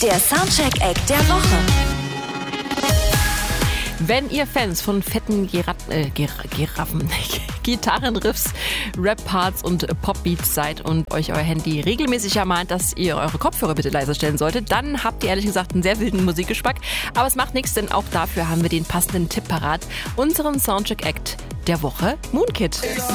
Der Soundcheck-Act der Woche. Wenn ihr Fans von fetten Giraffen, Gitarrenriffs, Rap-Parts und Popbeats seid und euch euer Handy regelmäßig ermahnt, dass ihr eure Kopfhörer bitte leiser stellen solltet, dann habt ihr ehrlich gesagt einen sehr wilden Musikgeschmack. Aber es macht nichts, denn auch dafür haben wir den passenden Tipp parat. Unseren Soundcheck-Act der Woche, Moonkid.